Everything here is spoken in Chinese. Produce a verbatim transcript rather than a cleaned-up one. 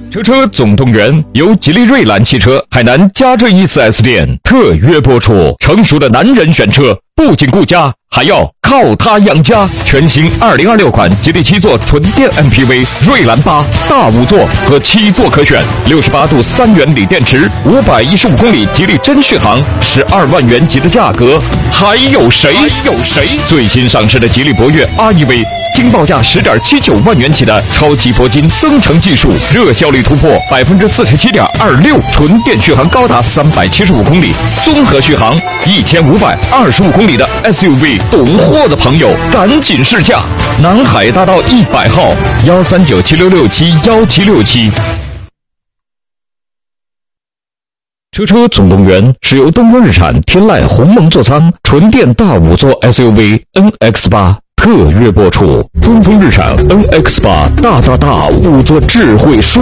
车车总动员由吉利瑞兰汽车海南嘉坠一 四 S 店特约播出。成熟的男人选车，不仅顾家，还要靠它养家。全新二零二六款吉利七座纯电 M P V 瑞兰八大五座和七座可选，六十八度三元锂电池，五百一十五公里吉利真续航，十二万元级的价格，还有谁？还有谁？最新上市的吉利博越 R E V。经报价十点七九万元起的超级铂金增程技术，热效率突破百分之四十七点二六，纯电续航高达三百七十五公里，综合续航一千五百二十五公里的 S U V， 懂货的朋友赶紧试驾！南海大道一百号幺三九七六六七幺七六七。车车总动员是由东风日产天籁鸿蒙座舱纯电大五座 S U V N X 八。特约播出，东风日产 N X 八大大大五座智慧舒